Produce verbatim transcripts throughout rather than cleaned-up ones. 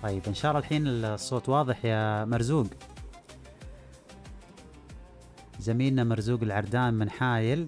طيب إن شاء الله الحين الصوت واضح يا مرزوق. زميلنا مرزوق العردان من حايل.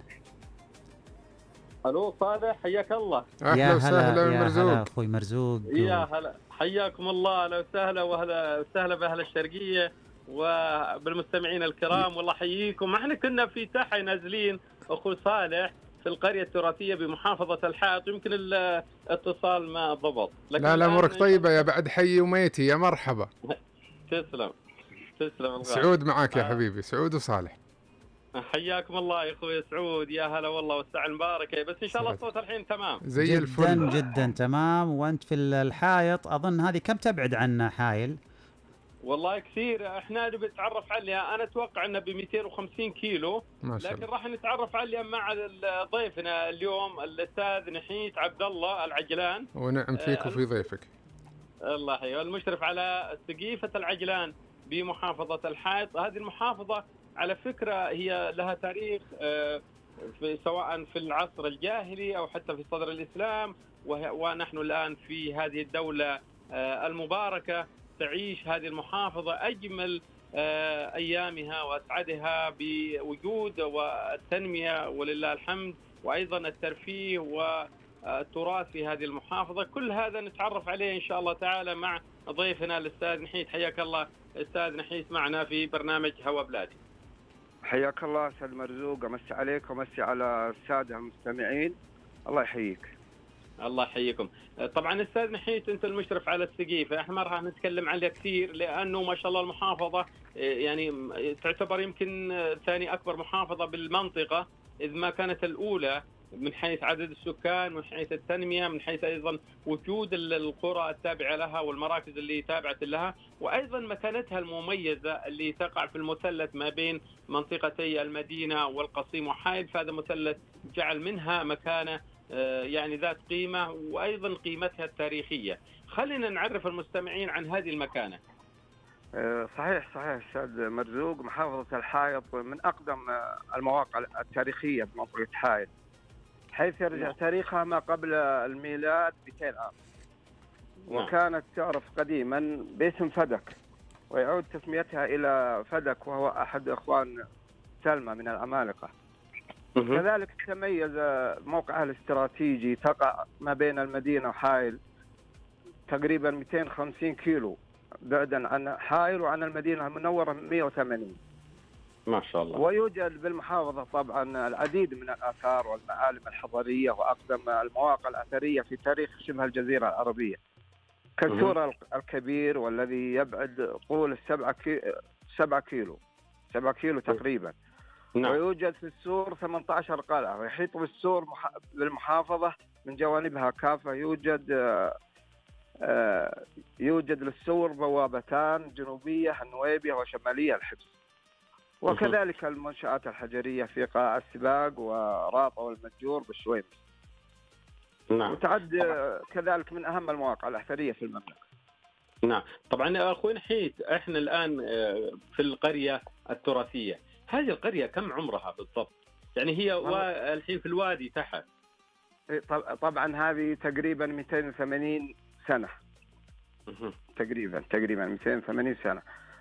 الو صالح، حياك الله. يا اهلا وسهلا هلا يا مرزوق. هلا اخوي مرزوق. يا هلا، حياكم الله، اهلا وسهلا، واهلا وسهلا باهل الشرقيه وبالمستمعين الكرام. والله حييكم. احنا كنا في تحي نازلين اخو صالح في القريه التراثيه بمحافظه الحائط، يمكن الاتصال ما ضبط. لا لا، امورك طيبه يا بعد حي وميتي، يا مرحبا. تسلم تسلم الغالي. سعود معاك يا آه. حبيبي، سعود وصالح. حياكم الله يا اخوي سعود، يا هلا والله والساعه المباركه. بس ان شاء الله الصوت الحين تمام زي جداً الفل جدا تمام. وانت في الحائط، اظن هذه كم تبعد عن حايل؟ والله كثير. احنا نبي نتعرف عليها، انا اتوقع انه ب مئتين وخمسين كيلو، ما شاء لكن الله. راح نتعرف عليها مع ضيفنا اليوم الاستاذ نحيت عبد الله العجلان. ونعم فيك آه وفي ضيفك. الله يحييه، المشرف على سقيفه العجلان بمحافظه الحائط. هذه المحافظه على فكره هي لها تاريخ، آه في سواء في العصر الجاهلي او حتى في صدر الاسلام، ونحن الان في هذه الدوله آه المباركه تعيش هذه المحافظة أجمل أيامها وأسعدها بوجود والتنمية ولله الحمد، وأيضا الترفيه والتراث في هذه المحافظة. كل هذا نتعرف عليه إن شاء الله تعالى مع ضيفنا الأستاذ نحيت. حياك الله أستاذ نحيت معنا في برنامج هوا بلادي. حياك الله أستاذ مرزوق، أمسي عليك وأمسي على السادة المستمعين. الله يحييك. الله يحييكم. طبعا استاذ نحيت انت المشرف على السقيفه، احنا ما راح نتكلم عليها كثير لانه ما شاء الله المحافظه يعني تعتبر يمكن ثاني اكبر محافظه بالمنطقه، اذ ما كانت الاولى من حيث عدد السكان، من حيث التنميه، من حيث ايضا وجود القرى التابعه لها والمراكز اللي تابعه لها، وايضا مكانتها المميزه اللي تقع في المثلث ما بين منطقتي المدينه والقصيم وحائل. فهذا مثلث جعل منها مكانه يعني ذات قيمة، وأيضا قيمتها التاريخية. خلينا نعرف المستمعين عن هذه المكانة. صحيح صحيح أستاذ مرزوق، محافظة الحائط من أقدم المواقع التاريخية في منطقة حائل، حيث يرجع تاريخها ما قبل الميلاد مئتين عام، وكانت تعرف قديما باسم فدك، ويعود تسميتها إلى فدك وهو أحد إخوان سلمى من العمالقة. كذلك تميز موقعها الاستراتيجي، تقع ما بين المدينة وحائل تقريبا مئتين وخمسين كيلو بعدا عن حائل وعن المدينة المنورة مئة وثمانين. ما شاء الله. ويوجد بالمحافظة طبعا العديد من الآثار والمعالم الحضارية وأقدم المواقع الأثرية في تاريخ شبه الجزيرة العربية، كالسور الكبير والذي يبعد طول السبعة كي... سبعة كيلو سبعة كيلو تقريبا. نعم. ويوجد في السور ثمانية عشر قلعة، ويحيط بالسور مح... بالمحافظة من جوانبها كافة يوجد آه يوجد للسور بوابتان، جنوبية النويبية وشمالية الحبس، وكذلك المنشآت الحجرية في قاع السباق وراطة والمتجور بالشويمس. نعم. وتعد كذلك من أهم المواقع الأثرية في المملكة. نعم. طبعا أخوي نحيت، احنا الآن في القرية التراثية. هذه القرية كم عمرها بالضبط؟ يعني هي الحين في الوادي تحت. طبعا هذه تقريبا مئتين وثمانين سنة. تقريبا تقريبا مئتين وثمانين سنة،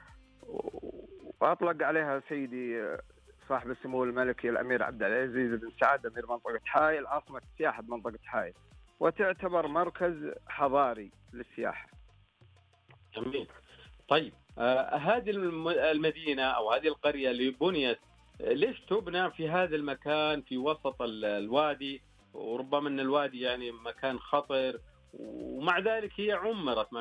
وأطلق عليها سيدي صاحب السمو الملكي الأمير عبد العزيز بن سعد أمير منطقة حائل عاصمة السياحة بمنطقة حائل، وتعتبر مركز حضاري للسياحة. جميل. طيب آه هذه المدينة أو هذه القرية اللي بنيت، ليش تبنى في هذا المكان في وسط الوادي، وربما أن الوادي يعني مكان خطر، ومع ذلك هي عمرت ما